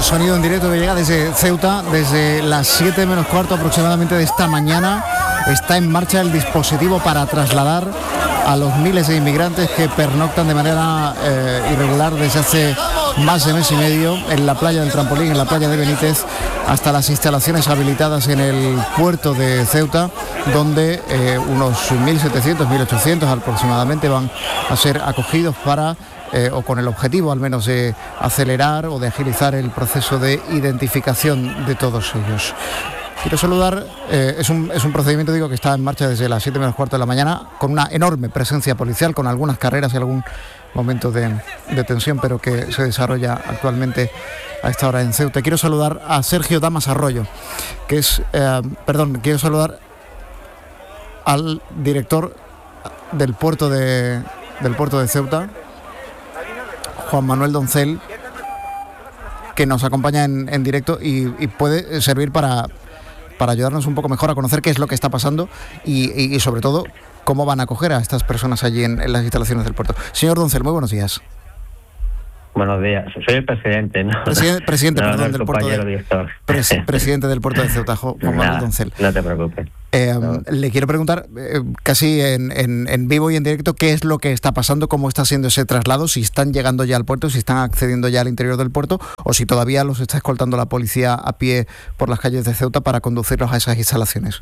sonido en directo que llega desde Ceuta, desde las 7 menos cuarto aproximadamente de esta mañana. Está en marcha el dispositivo para trasladar a los miles de inmigrantes que pernoctan de manera irregular desde hace más de mes y medio en la playa del Trampolín, en la playa de Benítez, hasta las instalaciones habilitadas en el puerto de Ceuta, donde unos 1.700, 1.800 aproximadamente van a ser acogidos para, o con el objetivo al menos de acelerar o de agilizar el proceso de identificación de todos ellos. Quiero saludar, es un procedimiento, digo, que está en marcha desde las 7 menos cuarto de la mañana, con una enorme presencia policial, con algunas carreras y algún momento de tensión, pero que se desarrolla actualmente a esta hora en Ceuta. Quiero saludar a Sergio Damas Arroyo, que es, quiero saludar al director del puerto de Ceuta, Juan Manuel Doncel, que nos acompaña en directo y puede servir para ayudarnos un poco mejor a conocer qué es lo que está pasando y sobre todo cómo van a acoger a estas personas allí en las instalaciones del puerto. Señor Doncel, muy buenos días. Buenos días, soy el presidente, ¿no? Presidente, no, perdón, del puerto presidente del puerto de Ceuta, Juan Manuel Doncel. No te preocupes. Le quiero preguntar, casi en vivo y en directo, qué es lo que está pasando, cómo está siendo ese traslado, si están llegando ya al puerto, si están accediendo ya al interior del puerto, o si todavía los está escoltando la policía a pie por las calles de Ceuta para conducirlos a esas instalaciones.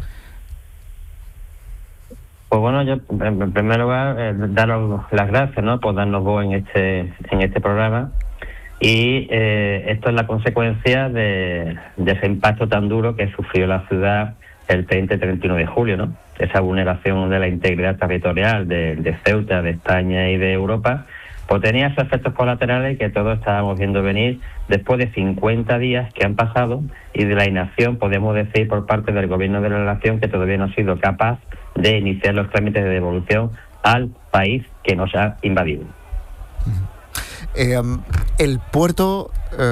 Pues bueno, yo en primer lugar daros las gracias, ¿no?, por darnos voz en este programa. Y esto es la consecuencia de ese impacto tan duro que sufrió la ciudad el 30 y 31 de julio, ¿no? Esa vulneración de la integridad territorial de Ceuta, de España y de Europa, pues tenía esos efectos colaterales que todos estábamos viendo venir después de 50 días que han pasado y de la inacción, podemos decir, por parte del gobierno de la nación, que todavía no ha sido capaz de iniciar los trámites de devolución al país que nos ha invadido. El puerto,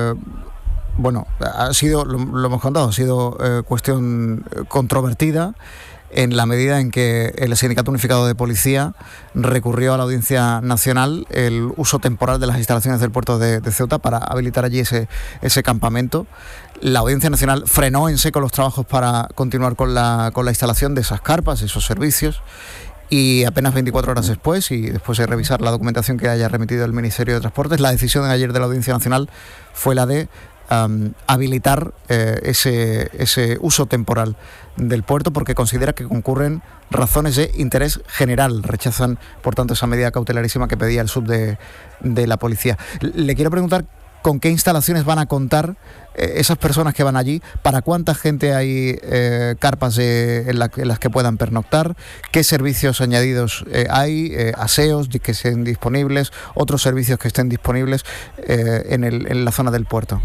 ha sido, lo hemos contado, ha sido cuestión controvertida en la medida en que el Sindicato Unificado de Policía recurrió a la Audiencia Nacional el uso temporal de las instalaciones del puerto de Ceuta para habilitar allí ese campamento. La Audiencia Nacional frenó en seco los trabajos para continuar con la instalación de esas carpas, esos servicios, y apenas 24 horas después, y después de revisar la documentación que haya remitido el Ministerio de Transportes, la decisión de ayer de la Audiencia Nacional fue la de habilitar ese uso temporal del puerto, porque considera que concurren razones de interés general. Rechazan, por tanto, esa medida cautelarísima que pedía el sub de la policía. Le quiero preguntar con qué instalaciones van a contar esas personas que van allí, para cuánta gente hay carpas en las que puedan pernoctar, qué servicios añadidos hay, aseos que estén disponibles, otros servicios que estén disponibles en la zona del puerto.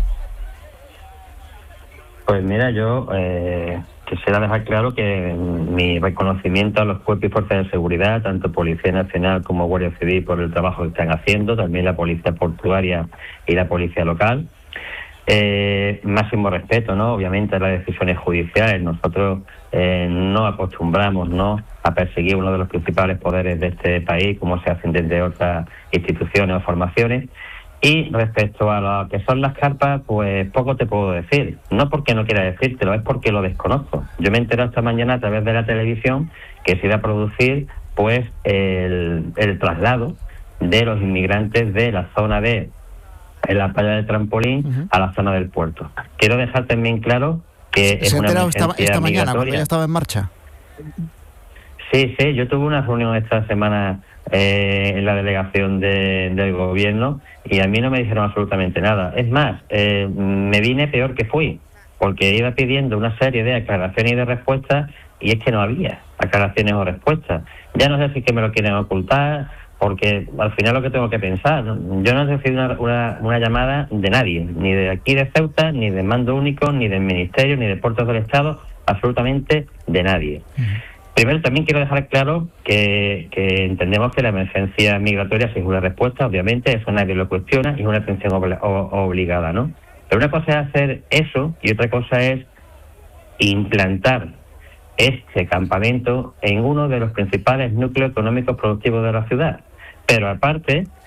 Pues mira, yo quisiera dejar claro que mi reconocimiento a los cuerpos y fuerzas de seguridad, tanto Policía Nacional como Guardia Civil, por el trabajo que están haciendo, también la Policía Portuaria y la Policía Local. Máximo respeto, ¿no?, obviamente, a las decisiones judiciales. Nosotros no acostumbramos, ¿no?, a perseguir uno de los principales poderes de este país, como se hacen desde otras instituciones o formaciones. Y respecto a lo que son las carpas, pues poco te puedo decir. No porque no quiera decírtelo, es porque lo desconozco. Yo me he enterado esta mañana a través de la televisión que se iba a producir pues el traslado de los inmigrantes de la zona de la playa del Trampolín a la zona del puerto. Quiero dejar también claro que es una emergencia esta mañana, cuando migratoria. ya estaba en marcha. Sí, yo tuve una reunión esta semana en la delegación del gobierno y a mí no me dijeron absolutamente nada. Es más, me vine peor que fui, porque iba pidiendo una serie de aclaraciones y de respuestas y es que no había aclaraciones o respuestas. Ya no sé si es que me lo quieren ocultar, porque al final lo que tengo que pensar, yo no he recibido una llamada de nadie, ni de aquí de Ceuta, ni del Mando Único, ni del Ministerio, ni de Puertos del Estado, absolutamente de nadie. Primero, también quiero dejar claro que entendemos que la emergencia migratoria sí es una respuesta, obviamente, eso nadie lo cuestiona, y es una atención obligada, ¿no? Pero una cosa es hacer eso y otra cosa es implantar este campamento en uno de los principales núcleos económicos productivos de la ciudad. Pero aparte,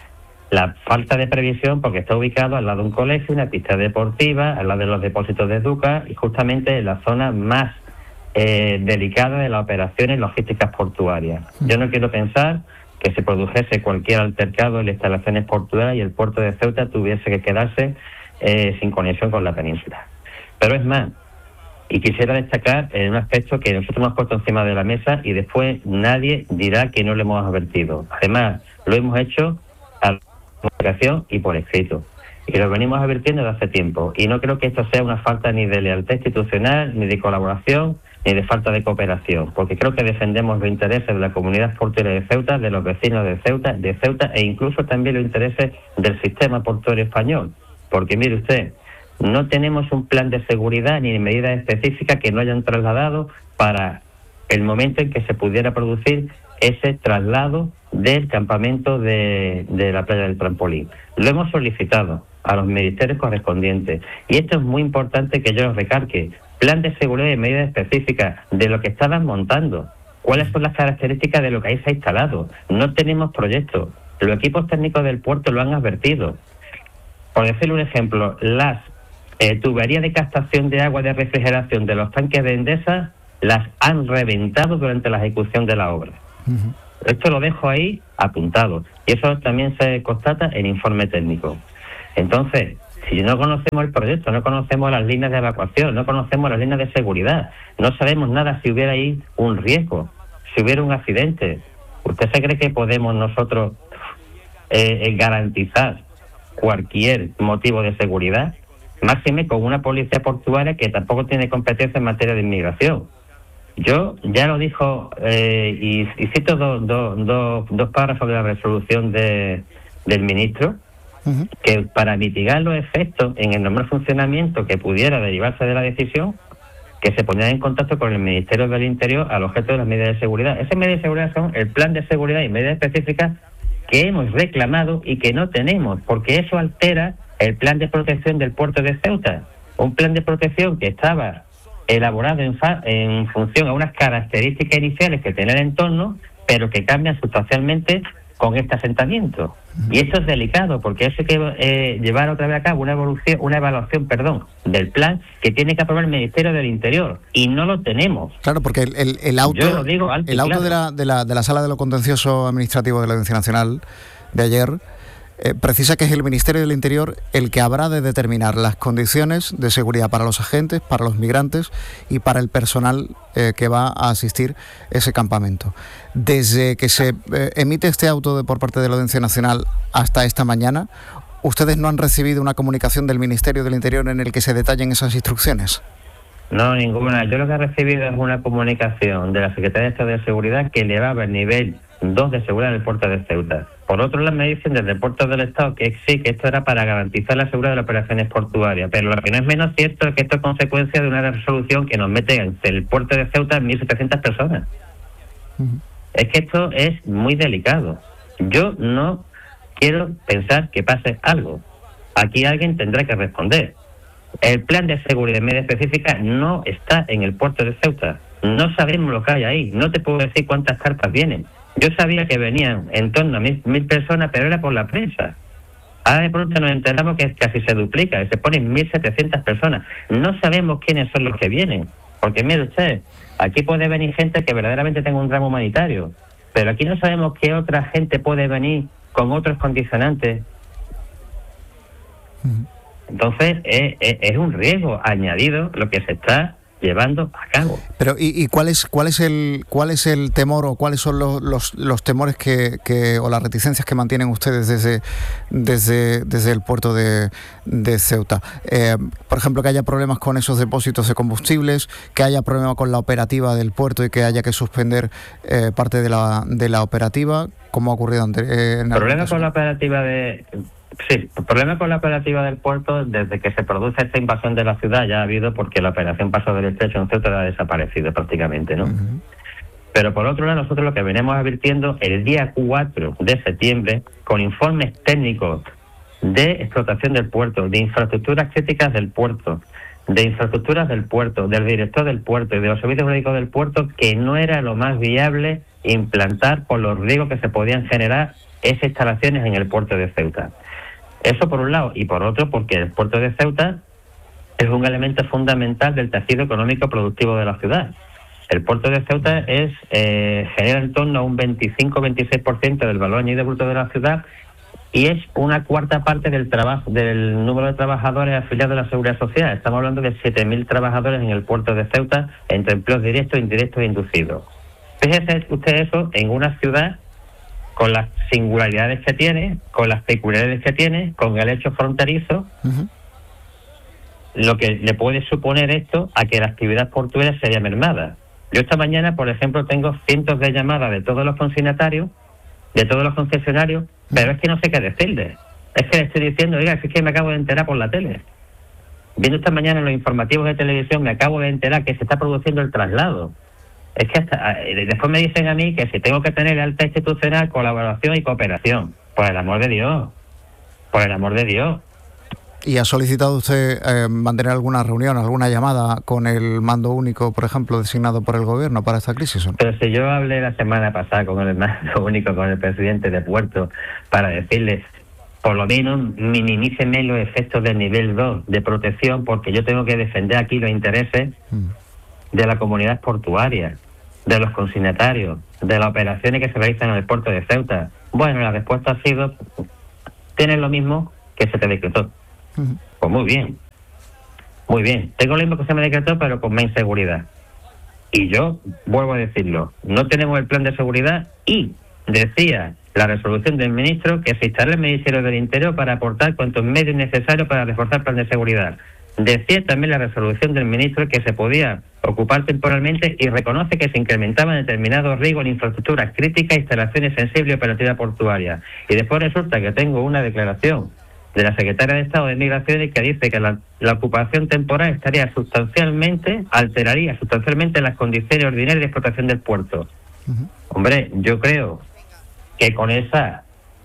la falta de previsión, porque está ubicado al lado de un colegio, una pista deportiva, al lado de los depósitos de Educa y justamente en la zona más delicada de las operaciones logísticas portuarias. Yo no quiero pensar que se produjese cualquier altercado en las instalaciones portuarias y el puerto de Ceuta tuviese que quedarse sin conexión con la península. Pero es más, y quisiera destacar en un aspecto que nosotros hemos puesto encima de la mesa y después nadie dirá que no lo hemos advertido. Además, lo hemos hecho a la comunicación y por escrito. Y lo venimos advirtiendo desde hace tiempo. Y no creo que esto sea una falta ni de lealtad institucional, ni de colaboración, ni de falta de cooperación. Porque creo que defendemos los intereses de la comunidad portuaria de Ceuta, de los vecinos de Ceuta e incluso también los intereses del sistema portuario español. Porque mire usted, no tenemos un plan de seguridad ni medidas específicas que no hayan trasladado para el momento en que se pudiera producir ese traslado del campamento de la playa del Trampolín. Lo hemos solicitado a los ministerios correspondientes y esto es muy importante que yo lo recalque. Plan de seguridad y medidas específicas de lo que estaban montando. ¿Cuáles son las características de lo que ahí se ha instalado? No tenemos proyectos. Los equipos técnicos del puerto lo han advertido. Por decirle un ejemplo, las tuberías de captación de agua de refrigeración de los tanques de Endesa las han reventado durante la ejecución de la obra. Uh-huh. Esto lo dejo ahí apuntado. Y eso también se constata en informe técnico. Entonces, si no conocemos el proyecto, no conocemos las líneas de evacuación, no conocemos las líneas de seguridad, no sabemos nada si hubiera ahí un riesgo, si hubiera un accidente, ¿usted se cree que podemos nosotros garantizar cualquier motivo de seguridad? Máxime con una policía portuaria que tampoco tiene competencia en materia de inmigración. Yo ya lo dijo, y cito dos párrafos de la resolución del ministro, uh-huh, que para mitigar los efectos en el normal funcionamiento que pudiera derivarse de la decisión, que se ponía en contacto con el Ministerio del Interior al objeto de las medidas de seguridad. Esas medidas de seguridad son el plan de seguridad y medidas específicas que hemos reclamado y que no tenemos, porque eso altera el plan de protección del puerto de Ceuta, un plan de protección que estaba elaborado en función a unas características iniciales que tenía el entorno, pero que cambian sustancialmente con este asentamiento. Y esto es delicado, porque eso hay que llevar otra vez a cabo una evaluación del plan que tiene que aprobar el Ministerio del Interior, y no lo tenemos. Claro, porque el auto de la Sala de lo Contencioso Administrativo de la Audiencia Nacional de ayer precisa que es el Ministerio del Interior el que habrá de determinar las condiciones de seguridad para los agentes, para los migrantes y para el personal que va a asistir ese campamento. Desde que se emite este auto por parte de la Audiencia Nacional hasta esta mañana, ¿ustedes no han recibido una comunicación del Ministerio del Interior en el que se detallen esas instrucciones? No, ninguna. Yo lo que he recibido es una comunicación de la Secretaría de Estado de Seguridad que elevaba el nivel 2 de seguridad del puerto de Ceuta. Por otro lado, me dicen desde el puerto del Estado que sí, que esto era para garantizar la seguridad de las operaciones portuarias, pero lo que no es menos cierto es que esto es consecuencia de una resolución que nos mete en el puerto de Ceuta 1.700 personas. Uh-huh. Es que esto es muy delicado. Yo no quiero pensar que pase algo. Aquí alguien tendrá que responder. El plan de seguridad y medidas específicas no está en el puerto de Ceuta. No sabemos lo que hay ahí. No te puedo decir cuántas cartas vienen. Yo sabía que venían en torno a 1.000 personas, pero era por la prensa. Ahora de pronto nos enteramos que casi se duplica, que se ponen 1.700 personas. No sabemos quiénes son los que vienen. Porque mire usted, aquí puede venir gente que verdaderamente tenga un drama humanitario, pero aquí no sabemos qué otra gente puede venir con otros condicionantes. Entonces es un riesgo añadido lo que se está llevando a cabo. Pero ¿y cuál es el temor o cuáles son los temores que o las reticencias que mantienen ustedes desde el puerto de Ceuta? Por ejemplo, que haya problemas con esos depósitos de combustibles, que haya problemas con la operativa del puerto y que haya que suspender parte de la operativa, como ha ocurrido antes. Problemas con la operativa Sí, el problema con la operativa del puerto, desde que se produce esta invasión de la ciudad, ya ha habido, porque la operación Paso del Estrecho en Ceuta ha desaparecido prácticamente, ¿no? Uh-huh. Pero por otro lado, nosotros lo que venimos advirtiendo el día 4 de septiembre, con informes técnicos de explotación del puerto, de infraestructuras críticas del puerto, de infraestructuras del puerto, del director del puerto y de los servicios jurídicos del puerto que no era lo más viable implantar por los riesgos que se podían generar esas instalaciones en el puerto de Ceuta. Eso por un lado, y por otro porque el puerto de Ceuta es un elemento fundamental del tejido económico productivo de la ciudad. El puerto de Ceuta genera en torno a un 25-26% del valor añadido bruto de la ciudad y es una cuarta parte del número de trabajadores afiliados a la Seguridad Social. Estamos hablando de 7.000 trabajadores en el puerto de Ceuta entre empleos directos, indirectos e inducidos. Fíjese usted eso en una ciudad con las singularidades que tiene, con las peculiaridades que tiene, con el hecho fronterizo, lo que le puede suponer esto a que la actividad portuaria se haya mermada. Yo esta mañana, por ejemplo, tengo cientos de llamadas de todos los consignatarios, de todos los concesionarios, pero es que no sé qué decirles. Es que le estoy diciendo, oiga, es que me acabo de enterar por la tele. Viendo esta mañana en los informativos de televisión, me acabo de enterar que se está produciendo el traslado. Es que después me dicen a mí que si tengo que tener alta institucional, colaboración y cooperación. Por el amor de Dios. Por el amor de Dios. ¿Y ha solicitado usted mantener alguna reunión, alguna llamada con el mando único, por ejemplo, designado por el gobierno para esta crisis? Pero si yo hablé la semana pasada con el mando único, con el presidente de Puerto, para decirles, por lo menos minimícenme los efectos del nivel 2 de protección, porque yo tengo que defender aquí los intereses de la comunidad portuaria, de los consignatarios, de las operaciones que se realizan en el puerto de Ceuta. Bueno, la respuesta ha sido, tienes lo mismo que se te decretó. Pues muy bien, tengo lo mismo que se me decretó, pero con más inseguridad. Y yo vuelvo a decirlo, no tenemos el plan de seguridad y decía la resolución del ministro que se instala el Ministerio del Interior para aportar cuantos medios necesarios para reforzar el plan de seguridad. Decía también la resolución del ministro que se podía ocupar temporalmente y reconoce que se incrementaban determinados riesgos en infraestructuras críticas, instalaciones sensibles y operativa portuaria. Y después resulta que tengo una declaración de la secretaria de Estado de Migraciones que dice que la ocupación temporal alteraría sustancialmente las condiciones ordinarias de explotación del puerto. Hombre, yo creo que con esas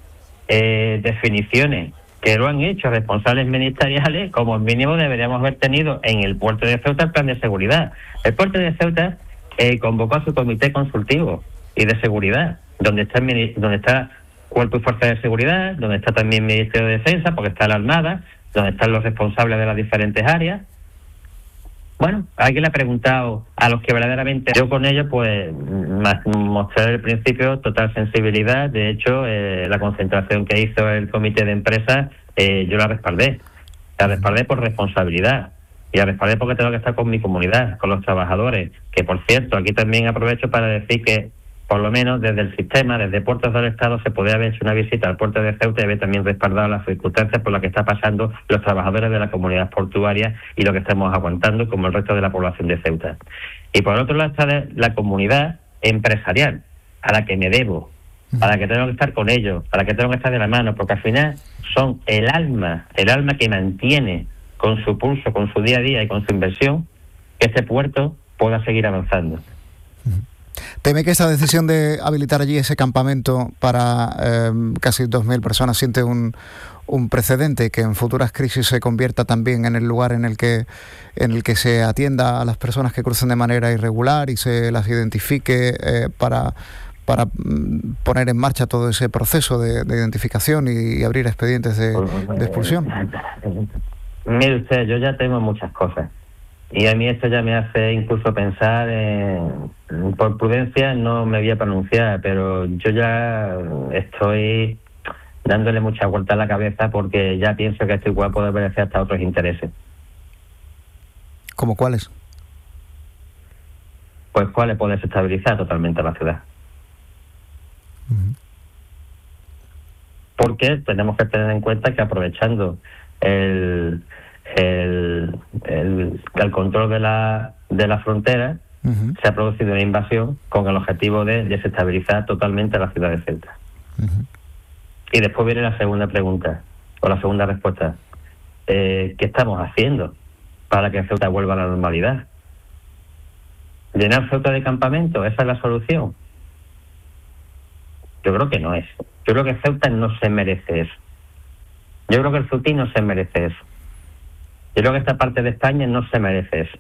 definiciones que lo han hecho responsables ministeriales, como mínimo deberíamos haber tenido en el puerto de Ceuta el plan de seguridad. El puerto de Ceuta convocó a su comité consultivo y de seguridad, donde está Cuerpo y Fuerza de Seguridad, donde está también el Ministerio de Defensa, porque está la Armada, donde están los responsables de las diferentes áreas. Bueno, alguien le ha preguntado a los que verdaderamente... Yo con ellos, pues, mostré al principio total sensibilidad. De hecho, la concentración que hizo el comité de empresa, yo la respaldé. La respaldé por responsabilidad. Y la respaldé porque tengo que estar con mi comunidad, con los trabajadores. Que, por cierto, aquí también aprovecho para decir que por lo menos desde el sistema, desde Puertos del Estado, se podría haber hecho una visita al puerto de Ceuta y haber también respaldado las circunstancias por las que está pasando los trabajadores de la comunidad portuaria y lo que estamos aguantando como el resto de la población de Ceuta. Y por otro lado está la comunidad empresarial, a la que me debo, a la que tengo que estar con ellos, a la que tengo que estar de la mano, porque al final son el alma que mantiene con su pulso, con su día a día y con su inversión, que este puerto pueda seguir avanzando. ¿Teme que esta decisión de habilitar allí ese campamento para casi 2.000 personas siente un precedente que en futuras crisis se convierta también en el lugar en el que se atienda a las personas que crucen de manera irregular y se las identifique para poner en marcha todo ese proceso de identificación y abrir expedientes de expulsión? Mire usted, yo ya tengo muchas cosas. Y a mí esto ya me hace incluso pensar, por prudencia no me voy a pronunciar, pero yo ya estoy dándole mucha vuelta a la cabeza porque ya pienso que esto igual puede obedecer hasta otros intereses. ¿Cómo cuáles? Pues cuáles puede desestabilizar totalmente la ciudad. Porque tenemos que tener en cuenta que aprovechando el control de la frontera, se ha producido una invasión con el objetivo de desestabilizar totalmente la ciudad de Ceuta. Y después viene la segunda pregunta, o la segunda respuesta. ¿Qué estamos haciendo para que Ceuta vuelva a la normalidad? ¿Llenar Ceuta de campamento? ¿Esa es la solución? Yo creo que no es. Yo creo que Ceuta no se merece eso. Yo creo que el ceutí no se merece eso. Yo creo que esta parte de España no se merece eso.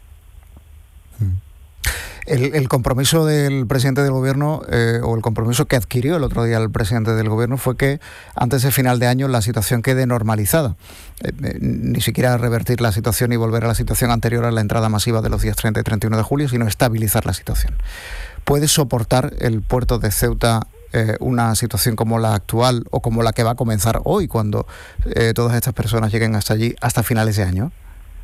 El compromiso del presidente del gobierno, o el compromiso que adquirió el otro día el presidente del gobierno, fue que antes de final de año la situación quede normalizada. Ni siquiera revertir la situación y volver a la situación anterior a la entrada masiva de los días 30 y 31 de julio, sino estabilizar la situación. ¿Puede soportar el puerto de Ceuta una situación como la actual o como la que va a comenzar hoy, cuando todas estas personas lleguen hasta allí hasta finales de año?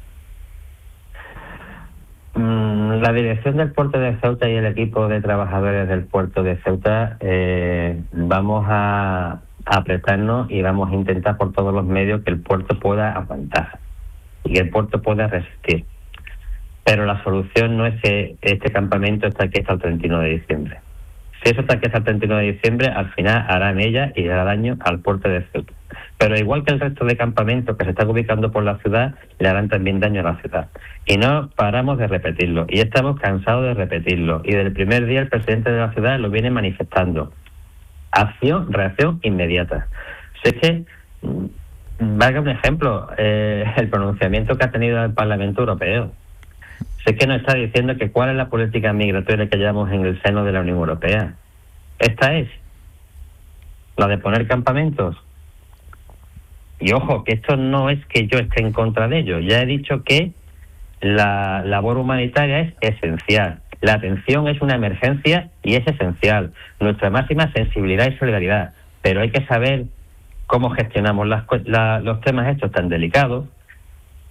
La dirección del puerto de Ceuta y el equipo de trabajadores del puerto de Ceuta vamos a apretarnos y vamos a intentar por todos los medios que el puerto pueda aguantar y que el puerto pueda resistir. Pero la solución no es que este campamento esté aquí hasta el 31 de diciembre. Si eso está aquí hasta el 31 de diciembre, al final hará mella y hará daño al puerto de Ceuta. Pero igual que el resto de campamentos que se están ubicando por la ciudad, le harán también daño a la ciudad. Y no paramos de repetirlo. Y estamos cansados de repetirlo. Y desde el primer día el presidente de la ciudad lo viene manifestando. Acción, reacción inmediata. Si es que, valga un ejemplo, el pronunciamiento que ha tenido el Parlamento Europeo. Si es que nos está diciendo que cuál es la política migratoria que llevamos en el seno de la Unión Europea. Esta es la de poner campamentos. Y ojo, que esto no es que yo esté en contra de ello. Ya he dicho que la labor humanitaria es esencial. La atención es una emergencia y es esencial. Nuestra máxima sensibilidad y solidaridad. Pero hay que saber cómo gestionamos los temas estos tan delicados,